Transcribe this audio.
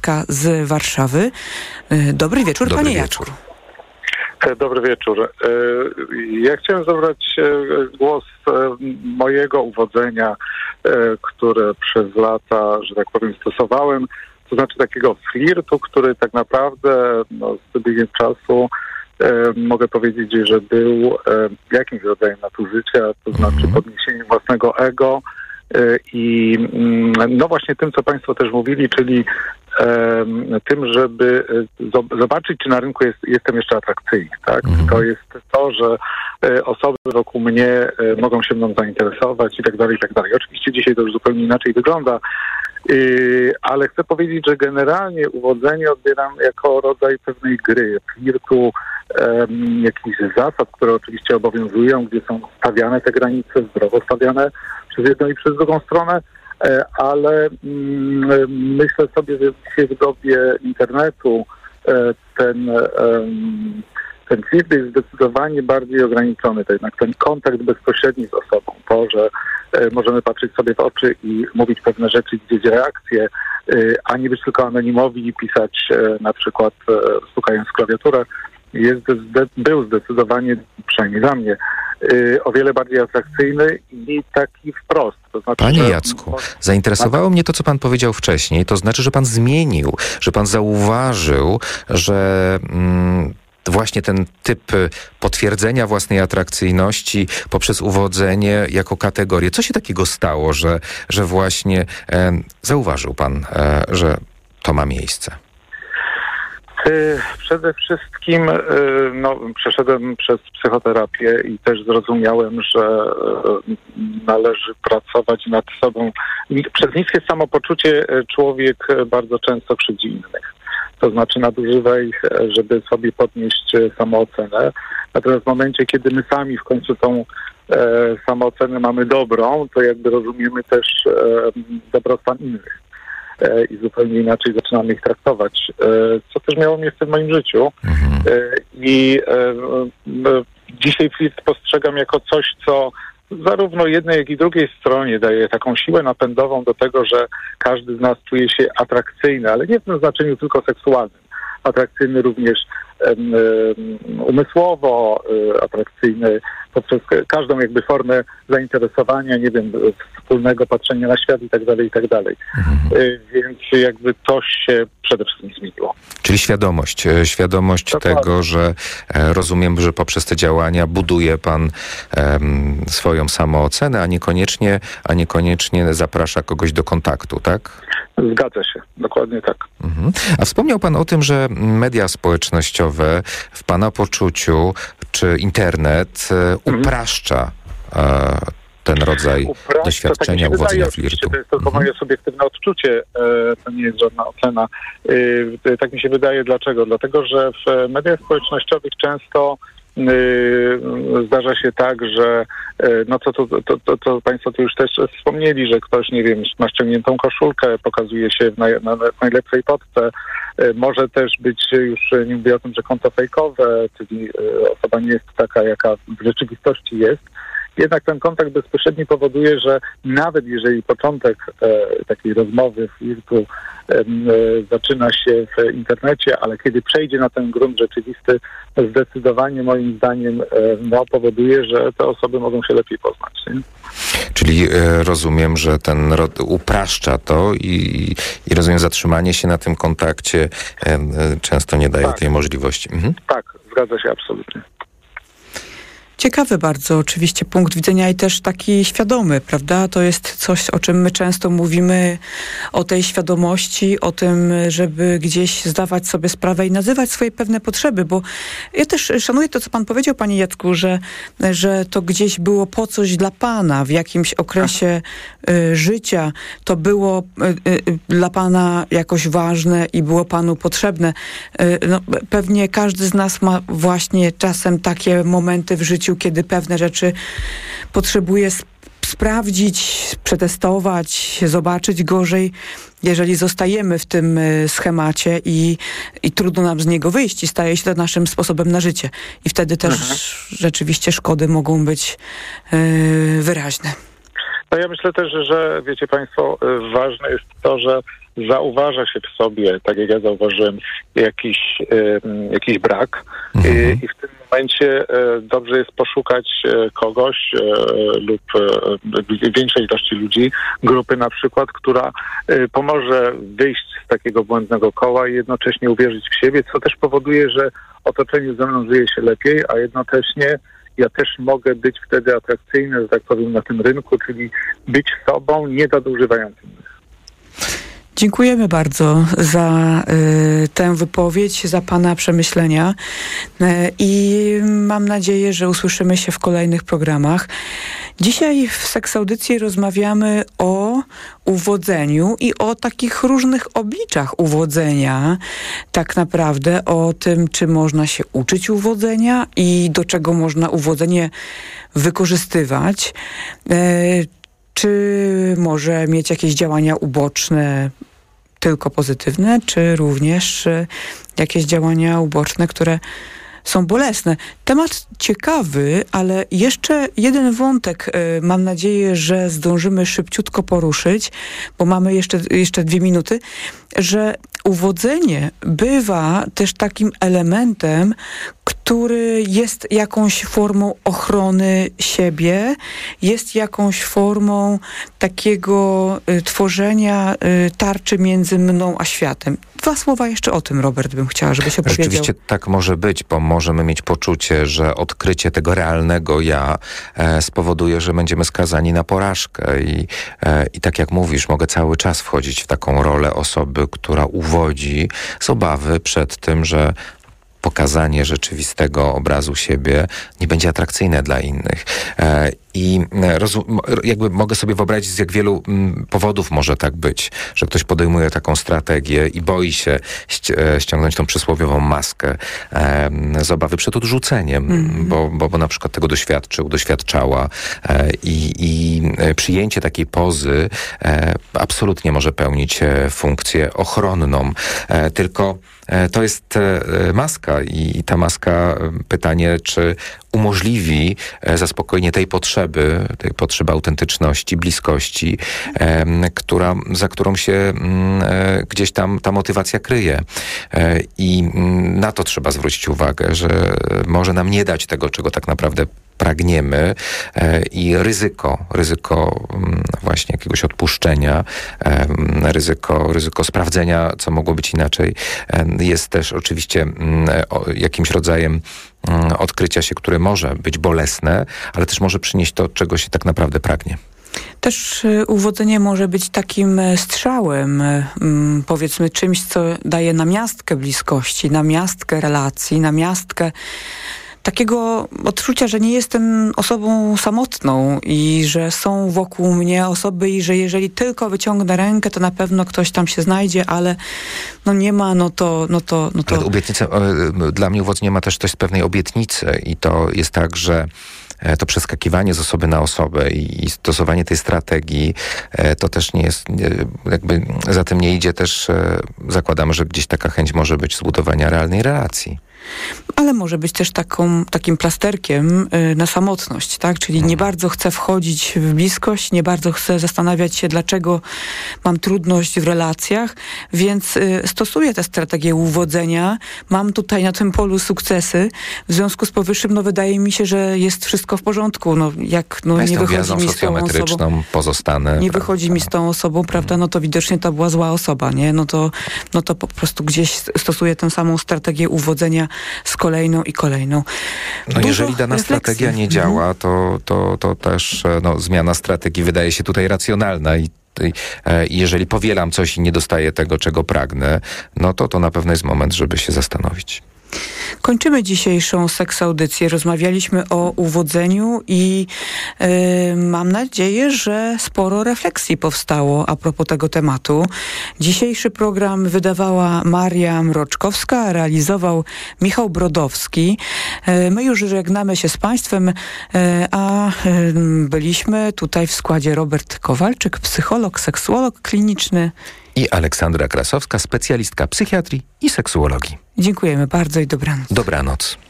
Jacka z Warszawy. Dobry wieczór, panie Jacku. Dobry wieczór. Ja chciałem zabrać głos mojego uwodzenia, które przez lata, że tak powiem, stosowałem. To znaczy takiego flirtu, który tak naprawdę z biegiem czasu mogę powiedzieć, że był jakimś rodzajem nadużycia, to znaczy podniesienie własnego ego i właśnie tym, co państwo też mówili, czyli tym, żeby zobaczyć, czy na rynku jestem jeszcze atrakcyjny, tak? To jest to, że osoby wokół mnie mogą się mną zainteresować i tak dalej, i tak dalej. Oczywiście dzisiaj to już zupełnie inaczej wygląda, ale chcę powiedzieć, że generalnie uwodzenie odbieram jako rodzaj pewnej gry, flirtu, jakichś zasad, które oczywiście obowiązują, gdzie są stawiane te granice, zdrowo stawiane przez jedną i przez drugą stronę, ale myślę sobie, że dzisiaj w dobie internetu ten flirt jest zdecydowanie bardziej ograniczony. To jednak ten kontakt bezpośredni z osobą, to, że możemy patrzeć sobie w oczy i mówić pewne rzeczy, widzieć reakcje, a nie być tylko anonimowi i pisać na przykład stukając w klawiaturę, był zdecydowanie, przynajmniej dla mnie, o wiele bardziej atrakcyjny i taki wprost. To znaczy, Panie Jacku, zainteresowało mnie to, co pan powiedział wcześniej. To znaczy, że pan zmienił, że pan zauważył, że właśnie ten typ potwierdzenia własnej atrakcyjności poprzez uwodzenie jako kategorię. Co się takiego stało, że właśnie zauważył pan, że to ma miejsce? Przede wszystkim przeszedłem przez psychoterapię i też zrozumiałem, że należy pracować nad sobą. Przez niskie samopoczucie człowiek bardzo często krzywdzi innych. To znaczy nadużywa ich, żeby sobie podnieść samoocenę. Natomiast w momencie, kiedy my sami w końcu tą samoocenę mamy dobrą, to jakby rozumiemy też dobrostan innych. I zupełnie inaczej zaczynamy ich traktować, co też miało miejsce w moim życiu. I dzisiaj flirt postrzegam jako coś, co zarówno jednej, jak i drugiej stronie daje taką siłę napędową do tego, że każdy z nas czuje się atrakcyjny, ale nie w tym znaczeniu tylko seksualnym. Atrakcyjny również umysłowo, atrakcyjny poprzez każdą jakby formę zainteresowania, nie wiem, wspólnego patrzenia na świat i tak dalej, i tak dalej. Więc jakby to się przede wszystkim zmieniło. Czyli świadomość tego, że rozumiem, że poprzez te działania buduje pan swoją samoocenę, a niekoniecznie zaprasza kogoś do kontaktu, tak? Zgadza się, dokładnie tak. A wspomniał pan o tym, że media społecznościowe w pana poczuciu, czy internet upraszcza ten rodzaj doświadczenia, uwodzenia flirtu. To jest tylko moje subiektywne odczucie, to nie jest żadna ocena. Tak mi się wydaje. Dlaczego? Dlatego, że w mediach społecznościowych często zdarza się tak, że to państwo tu już też wspomnieli, że ktoś, nie wiem, ma ściągniętą koszulkę, pokazuje się na najlepszej fotce. Może też być już, nie mówię o tym, że konto fejkowe, czyli osoba nie jest taka, jaka w rzeczywistości jest. Jednak ten kontakt bezpośredni powoduje, że nawet jeżeli początek takiej rozmowy, flirtu zaczyna się w internecie, ale kiedy przejdzie na ten grunt rzeczywisty, zdecydowanie moim zdaniem powoduje, że te osoby mogą się lepiej poznać. Nie? Czyli rozumiem, że ten upraszcza to i rozumiem, zatrzymanie się na tym kontakcie często nie daje tej możliwości. Tak, zgadza się absolutnie. Ciekawy bardzo oczywiście punkt widzenia i też taki świadomy, prawda? To jest coś, o czym my często mówimy, o tej świadomości, o tym, żeby gdzieś zdawać sobie sprawę i nazywać swoje pewne potrzeby, bo ja też szanuję to, co pan powiedział, panie Jacku, że to gdzieś było po coś dla pana w jakimś okresie życia. To było dla pana jakoś ważne i było panu potrzebne. Pewnie każdy z nas ma właśnie czasem takie momenty w życiu, kiedy pewne rzeczy potrzebuje sprawdzić, przetestować, zobaczyć gorzej, jeżeli zostajemy w tym schemacie i trudno nam z niego wyjść i staje się to naszym sposobem na życie. I wtedy też rzeczywiście szkody mogą być wyraźne. No ja myślę też, że wiecie państwo, ważne jest to, że zauważa się w sobie, tak jak ja zauważyłem, jakiś brak i w tym momencie dobrze jest poszukać kogoś lub większej ilości ludzi, grupy na przykład, która pomoże wyjść z takiego błędnego koła i jednocześnie uwierzyć w siebie, co też powoduje, że otoczenie ze mną żyje się lepiej, a jednocześnie ja też mogę być wtedy atrakcyjny, że tak powiem, na tym rynku, czyli być sobą, nie nadużywając innych. Dziękujemy bardzo za tę wypowiedź, za Pana przemyślenia i mam nadzieję, że usłyszymy się w kolejnych programach. Dzisiaj w Seksaudycji rozmawiamy o uwodzeniu i o takich różnych obliczach uwodzenia. Tak naprawdę o tym, czy można się uczyć uwodzenia i do czego można uwodzenie wykorzystywać. Czy może mieć jakieś działania uboczne, tylko pozytywne, czy również jakieś działania uboczne, które są bolesne. Temat ciekawy, ale jeszcze jeden wątek mam nadzieję, że zdążymy szybciutko poruszyć, bo mamy jeszcze 2 minuty, że uwodzenie bywa też takim elementem, który jest jakąś formą ochrony siebie, jest jakąś formą takiego tworzenia tarczy między mną a światem. 2 słowa jeszcze o tym, Robert, bym chciała, żebyś opowiedział. Rzeczywiście tak może być, bo możemy mieć poczucie, że odkrycie tego realnego ja spowoduje, że będziemy skazani na porażkę i tak jak mówisz, mogę cały czas wchodzić w taką rolę osoby, która uwodzi z obawy przed tym, że pokazanie rzeczywistego obrazu siebie nie będzie atrakcyjne dla innych. I jakby mogę sobie wyobrazić, z jak wielu powodów może tak być, że ktoś podejmuje taką strategię i boi się ściągnąć tą przysłowiową maskę z obawy przed odrzuceniem, bo na przykład tego doświadczała i przyjęcie takiej pozy absolutnie może pełnić funkcję ochronną. Tylko to jest maska i ta maska, pytanie, czy umożliwi zaspokojenie tej potrzeby autentyczności, bliskości, za którą się gdzieś tam ta motywacja kryje. I na to trzeba zwrócić uwagę, że może nam nie dać tego, czego tak naprawdę pragniemy i ryzyko właśnie jakiegoś odpuszczenia, ryzyko sprawdzenia, co mogło być inaczej, jest też oczywiście jakimś rodzajem odkrycia się, które może być bolesne, ale też może przynieść to, czego się tak naprawdę pragnie. Też uwodzenie może być takim strzałem, powiedzmy czymś, co daje namiastkę bliskości, namiastkę relacji, namiastkę takiego odczucia, że nie jestem osobą samotną i że są wokół mnie osoby i że jeżeli tylko wyciągnę rękę, to na pewno ktoś tam się znajdzie, ale no nie ma, no to... Ale obietnica, dla mnie uwodzenie ma też coś z pewnej obietnicy i to jest tak, że to przeskakiwanie z osoby na osobę i stosowanie tej strategii, to też nie jest, jakby za tym nie idzie też, zakładamy, że gdzieś taka chęć może być zbudowania realnej relacji. Ale może być też takim plasterkiem na samotność, tak? Czyli nie bardzo chcę wchodzić w bliskość, nie bardzo chcę zastanawiać się, dlaczego mam trudność w relacjach, więc stosuję tę strategię uwodzenia. Mam tutaj na tym polu sukcesy. W związku z powyższym, wydaje mi się, że jest wszystko w porządku. Nie wychodzi mi z tą osobą. Pozostanę. Nie wychodzi mi z tą osobą, prawda? To widocznie to była zła osoba, nie? No to po prostu gdzieś stosuję tę samą strategię uwodzenia z kolejną i kolejną. Jeżeli dana strategia nie działa, to też zmiana strategii wydaje się tutaj racjonalna i jeżeli powielam coś i nie dostaję tego, czego pragnę, to na pewno jest moment, żeby się zastanowić. Kończymy dzisiejszą seksaudycję. Rozmawialiśmy o uwodzeniu i mam nadzieję, że sporo refleksji powstało a propos tego tematu. Dzisiejszy program wydawała Maria Mroczkowska, a realizował Michał Brodowski. My już żegnamy się z Państwem, a byliśmy tutaj w składzie Robert Kowalczyk, psycholog, seksuolog kliniczny i Aleksandra Krasowska, specjalistka psychiatrii i seksuologii. Dziękujemy bardzo i dobranoc. Dobranoc.